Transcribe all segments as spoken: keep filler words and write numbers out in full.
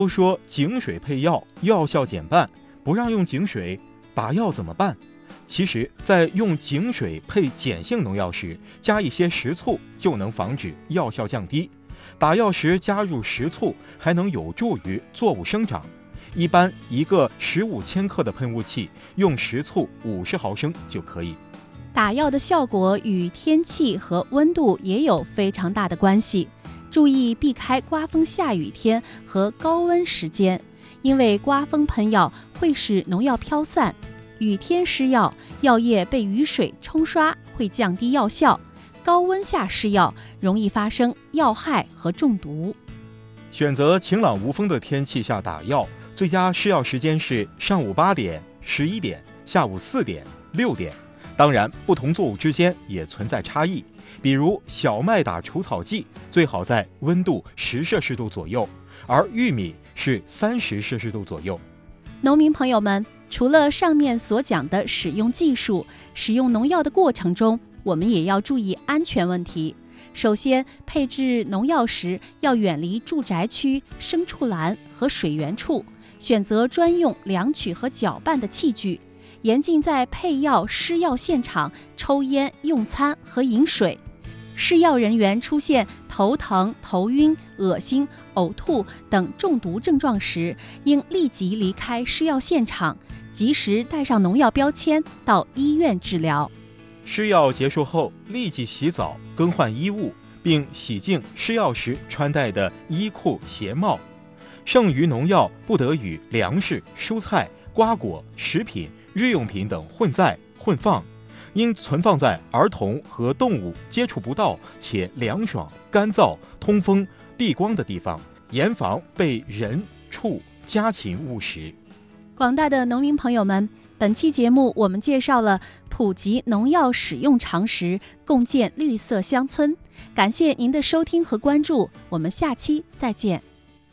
都说井水配药，药效减半，不让用井水，打药怎么办？其实，在用井水配碱性农药时，加一些食醋就能防止药效降低。打药时加入食醋，还能有助于作物生长。一般一个十五千克的喷雾器，用食醋五十毫升就可以。 打药的效果与天气和温度也有非常大的关系，注意避开刮风下雨天和高温时间，因为刮风喷药会使农药飘散，雨天施药，药液被雨水冲刷会降低药效，高温下施药容易发生药害和中毒。 选择晴朗无风的天气下打药，最佳施药时间是上午八点、十一点、下午四点、六点。当然，不同作物之间也存在差异，比如小麦打除草剂最好在温度十摄氏度左右，而玉米是三十摄氏度左右。 农民朋友们，除了上面所讲的使用技术，使用农药的过程中，我们也要注意安全问题。首先，配置农药时要远离住宅区、牲畜栏和水源处，选择专用量取和搅拌的器具，严禁在配药施药现场抽烟、用餐和饮水。施药人员出现头疼、头晕、恶心、呕吐等中毒症状时，应立即离开施药现场，及时带上农药标签到医院治疗。 施药结束后，立即洗澡、更换衣物，并洗净施药时穿戴的衣裤、鞋帽。剩余农药不得与粮食、蔬菜、瓜果、食品、日用品等混在、混放，应存放在儿童和动物接触不到且凉爽、干燥、通风、避光的地方，严防被人、畜、家禽误食。 广大的农民朋友们，本期节目我们介绍了普及农药使用常识，共建绿色乡村。感谢您的收听和关注，我们下期再见。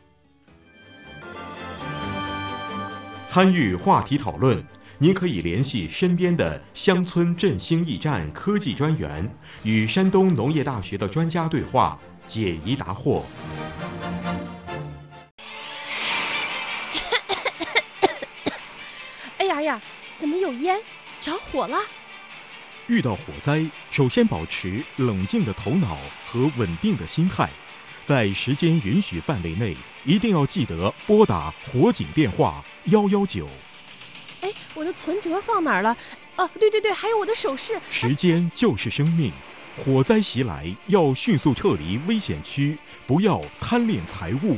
参与话题讨论，您可以联系身边的乡村振兴驿站科技专员，与山东农业大学的专家对话，解疑答惑。 哎呀呀，怎么有烟？着火了！ 遇到火灾，首先保持冷静的头脑和稳定的心态，在时间允许范围内，一定要记得拨打火警电话幺幺九。 哎，我的存折放哪儿了？哦，对对对，还有我的首饰。 时间就是生命，火灾袭来要迅速撤离危险区，不要贪恋财物。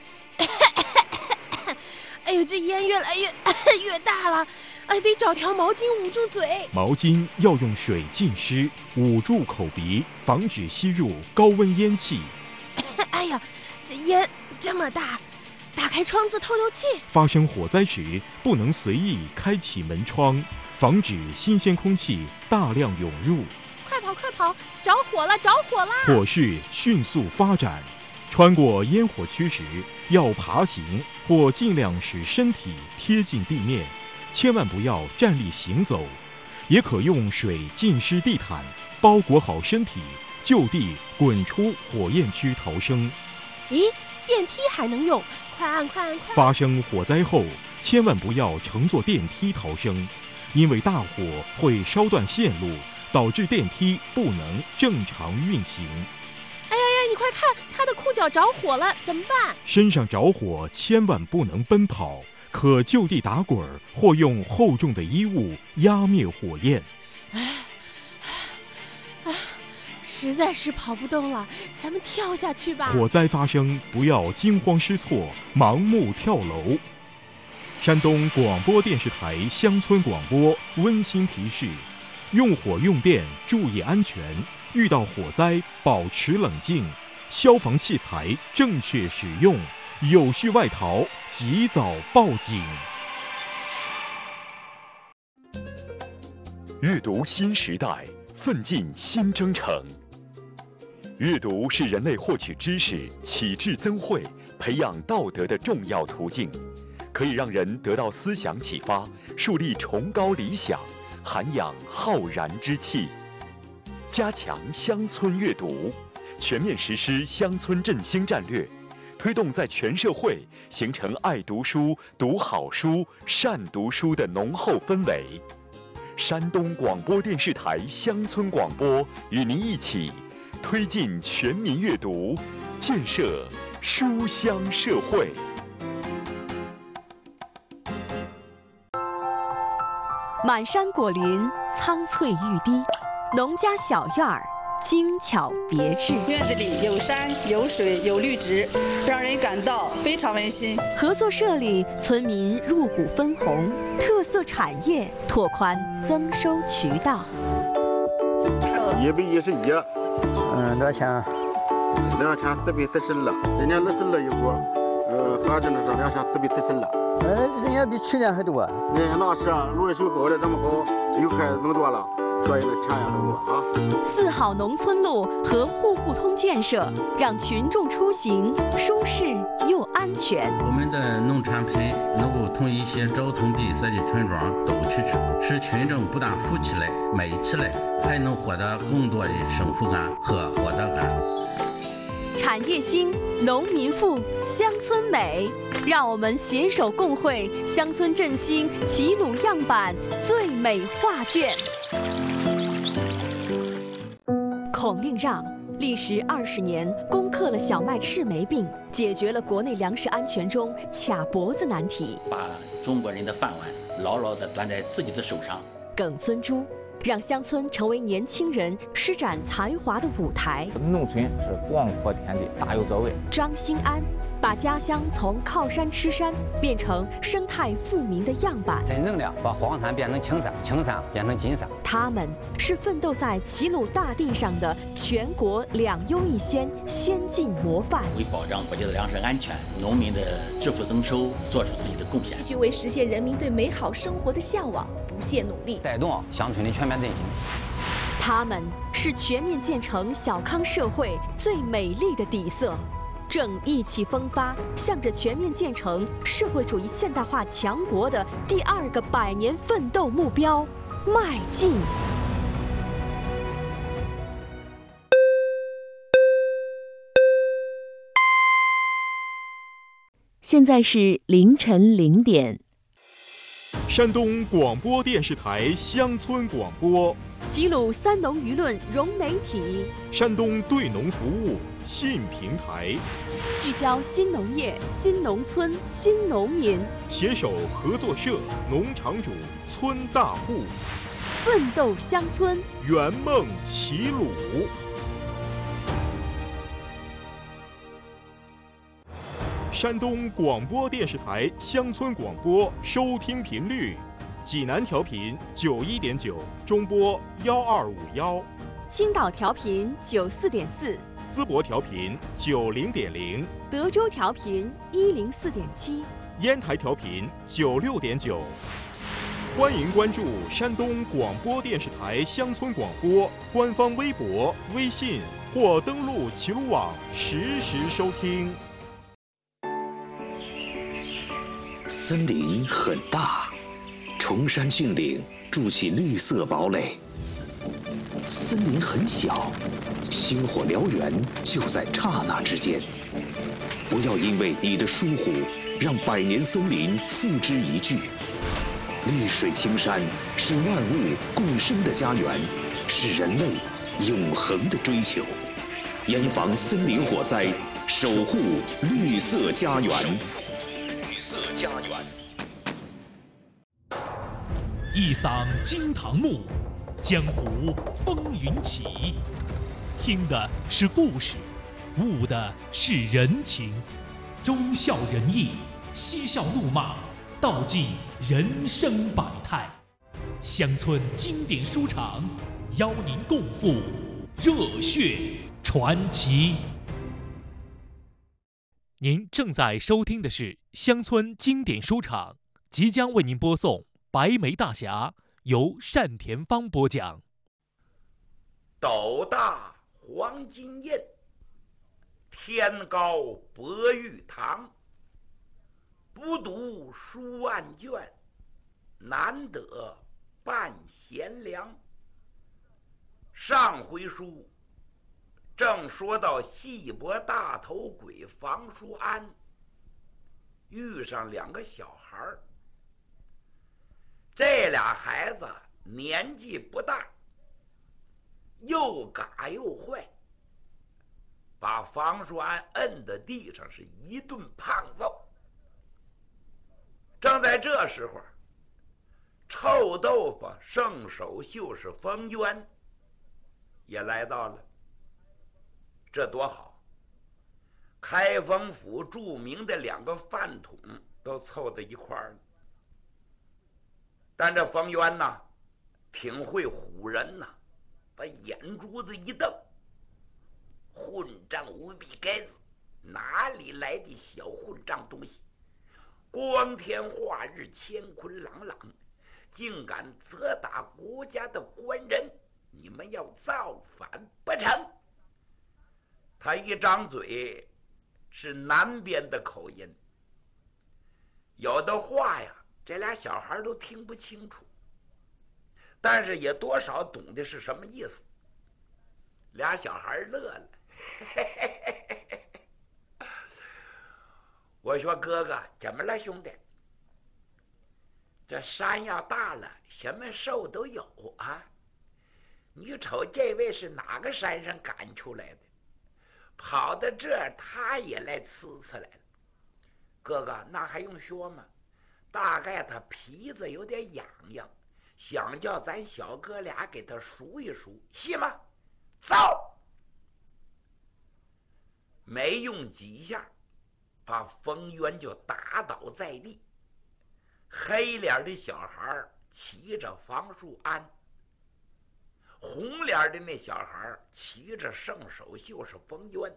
哎呦，这烟越来越越大了，哎，得找条毛巾捂住嘴。 毛巾要用水浸湿，捂住口鼻，防止吸入高温烟气。 哎呀，这烟这么大，打开窗子透透气。 发生火灾时，不能随意开启门窗，防止新鲜空气大量涌入。 快跑快跑，着火了着火了！ 火势迅速发展，穿过烟火区时，要爬行或尽量使身体贴近地面，千万不要站立行走。也可用水浸湿地毯，包裹好身体，就地滚出火焰区逃生。 咦，电梯还能用？快按快按快！ 发生火灾后，千万不要乘坐电梯逃生，因为大火会烧断线路，导致电梯不能正常运行。 哎呀呀，你快看，他的裤脚着火了，怎么办？ 身上着火千万不能奔跑，可就地打滚或用厚重的衣物压灭火焰。 哎，哎，实在是跑不动了，咱们跳下去吧。 火灾发生，不要惊慌失措，盲目跳楼。山东广播电视台乡村广播温馨提示：用火用电注意安全，遇到火灾保持冷静，消防器材正确使用，有序外逃及早报警。 阅读新时代，奋进新征程。阅读是人类获取知识、启智增慧、培养道德的重要途径，可以让人得到思想启发，树立崇高理想，涵养浩然之气。加强乡村阅读，全面实施乡村振兴战略， 推动在全社会形成爱读书、读好书、善读书的浓厚氛围。山东广播电视台乡村广播与您一起推进全民阅读，建设书香社会。 满山果林，苍翠欲滴，农家小院儿，精巧别致。 院子里有山有水有绿植，让人感到非常温馨。 合作社里，村民入股分红，特色产业拓宽增收渠道。 一百一十一， 嗯，多少钱？ 两千四百四十二，人家二十二一股，呃，合着是两千四百四十二。 呃，人家比去年还多。 那那是啊，如果收购的这么好，又开始更多了。所以呢，钱也更多啊。 四好农村路和户户通建设，让群众出行舒适又安全。 我们的农产品能够同一些交通闭塞的村庄走出去，使群众不但富起来、美起来，还能获得更多的幸福感和获得感。 产业兴，农民富，乡村美。让我们携手共绘乡村振兴齐鲁样板最美画卷。孔令让历时二十年，攻克了小麦赤霉病，解决了国内粮食安全中卡脖子难题， 把中国人的饭碗牢牢地端在自己的手上。 耿孙洙让乡村成为年轻人施展才华的舞台。 农村是广阔天地，大有作为。 张兴安把家乡从靠山吃山变成生态富民的样板， 真正的把黄山变成青山，青山变成金山。 他们是奋斗在齐鲁大地上的全国两优一先先进模范， 为保障国家的粮食安全、农民的致富增收做出自己的贡献， 继续为实现人民对美好生活的向往不懈努力， 带动乡村的全面振兴。 他们是全面建成小康社会最美丽的底色，正意气风发，向着全面建成社会主义现代化强国的第二个百年奋斗目标迈进。现在是凌晨零点。 山东广播电视台乡村广播， 齐鲁三农舆论融媒体， 山东对农服务信平台， 聚焦新农业、新农村、新农民， 携手合作社、农场主、村大户， 奋斗乡村， 圆梦齐鲁。山东广播电视台乡村广播收听频率：济南调频九一点九，中波幺二五幺； 青岛调频九四点四， 淄博调频九零点零， 德州调频一零四点七， 烟台调频九六点九。欢迎关注山东广播电视台乡村广播官方微博、微信，或登录齐鲁网实时收听。 森林很大，崇山峻岭筑起绿色堡垒；森林很小，星火燎原就在刹那之间。不要因为你的疏忽，让百年森林付之一炬。绿水青山是万物共生的家园，是人类永恒的追求。严防森林火灾，守护绿色家园。家园， 一嗓惊堂木，江湖风云起。听的是故事，悟的是人情，忠孝仁义，嬉笑怒骂，道尽人生百态。乡村经典书场，邀您共赴热血传奇。您正在收听的是乡村经典书场，即将为您播送《白眉大侠》，由单田芳播讲。 斗大黄金印，天高博玉堂。不读书万卷，难得半贤良。上回书正说到细脖大头鬼房叔安遇上两个小孩儿，这俩孩子年纪不大，又嘎又坏，把房叔安摁在地上是一顿胖揍。正在这时候，臭豆腐圣手就是冯渊也来到了。这多好！开封府著名的两个饭桶都凑到一块儿了。但这冯渊呐，挺会唬人呐，把眼珠子一瞪，混账无比该子，哪里来的小混账东西？光天化日，乾坤朗朗，竟敢责打国家的官人，你们要造反不成？他一张嘴是南边的口音，有的话呀，这俩小孩都听不清楚，但是也多少懂得是什么意思。俩小孩乐了，我说哥哥，怎么了兄弟？这山要大了，什么兽都有啊。你瞅这位是哪个山上赶出来的？跑到这儿他也来呲呲来了。哥哥，那还用说吗？大概他皮子有点痒痒，想叫咱小哥俩给他赎一赎，信吗？走！没用几下，把冯渊就打倒在地。黑脸的小孩骑着房叔安，红脸的那小孩骑着圣手就是冯渊。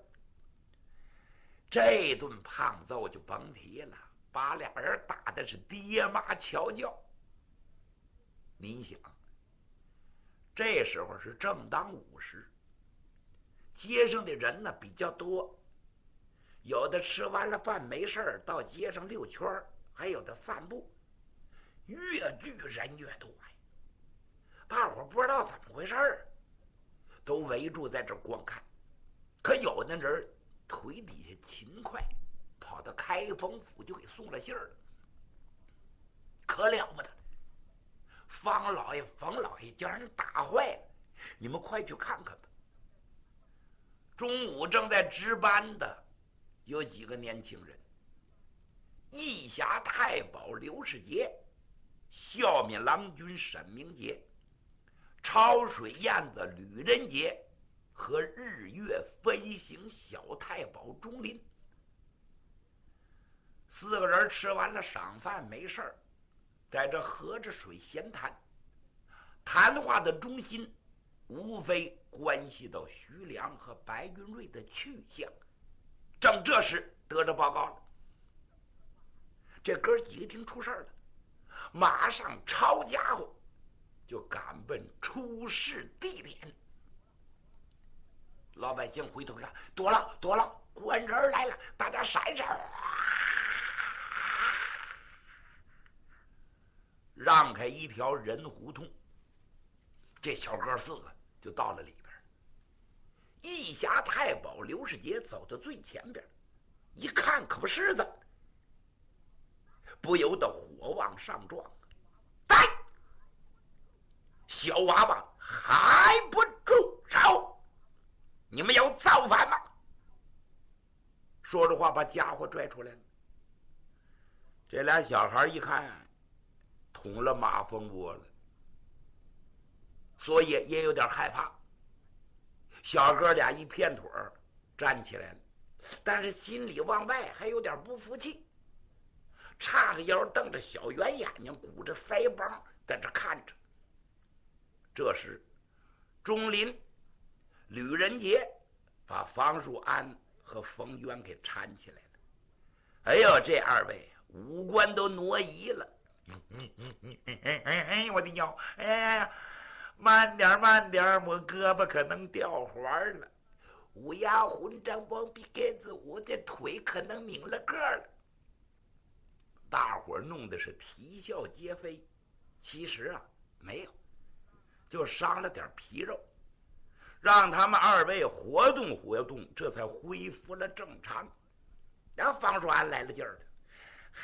这顿胖揍就甭提了，把俩人打的是爹妈瞧叫。您想，这时候是正当午时，街上的人呢比较多，有的吃完了饭没事到街上溜圈，还有的散步，越聚人越多呀。大伙不知道怎么回事，都围住在这观看。可有的人腿底下勤快，跑到开封府就给送了信儿了，可了不得！方老爷、冯老爷将人打坏了，你们快去看看吧。中午正在值班的有几个年轻人：义侠太保刘世杰、笑面郎君沈明杰、抄水燕子吕仁杰和日月飞行小太保钟林。四个人吃完了晌饭没事儿，在这喝着水闲谈，谈话的中心无非关系到徐良和白云瑞的去向。正这时得着报告了，这哥几个听出事了，马上抄家伙就赶奔出事地点。老百姓回头看，躲了躲了，官人来了，大家闪闪，让开一条人胡同。这小哥四个就到了里边。义侠太保刘世杰走到最前边，一看可不是的，不由得火往上撞。呆，小娃娃还不住手！你们要造反吗？说着话把家伙拽出来了。这俩小孩一看捅了马蜂窝了，所以也有点害怕。小哥俩一片腿儿站起来了，但是心里往外还有点不服气，叉着腰瞪着小圆眼睛，鼓着腮帮在这看着。这时钟林、吕仁杰把房叔安和冯渊给搀起来了。哎呦，这二位五官都挪移了。哎哎哎，我的腰！哎呀，慢点慢点，我胳膊可能掉环了。乌鸦混账光比盖子，我这腿可能抿了个了。大伙儿弄的是啼笑皆非，其实啊没有，就伤了点皮肉。 让他们二位活动活动，这才恢复了正常。然后方说俺来了劲儿了。